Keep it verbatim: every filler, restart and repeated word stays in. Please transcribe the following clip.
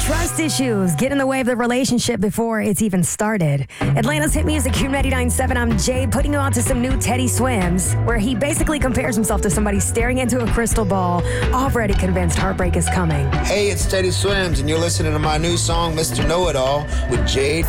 Trust issues get in the way of the relationship before it's even started. Atlanta's hit music, Q ninety-nine point seven. I'm Jade, putting you on to some new Teddy Swims, where he basically compares himself to somebody staring into a crystal ball, already convinced heartbreak is coming. Hey, it's Teddy Swims, and you're listening to my new song, Mister Know-It-All, with Jade